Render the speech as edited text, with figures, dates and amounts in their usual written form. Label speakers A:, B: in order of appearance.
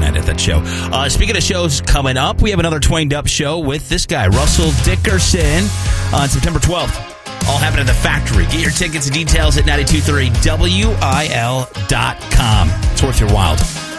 A: at that show. Speaking of shows coming up, we have another Twained Up show with this guy, Russell Dickerson, on September 12th. All happening at the Factory. Get your tickets and details at 923WIL.com. It's worth your while.